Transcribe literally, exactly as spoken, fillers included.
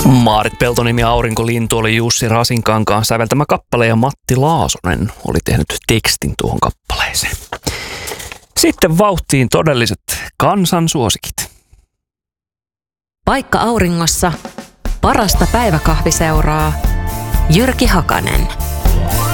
Maarit Peltonen ja Aurinkolintu oli Jussi Rasinkankaan säveltämä kappale ja Matti Laasonen oli tehnyt tekstin tuohon kappaleeseen. Sitten vauhtiin todelliset kansansuosikit. Paikka auringossa, parasta päiväkahviseuraa, Jyrki Hakanen.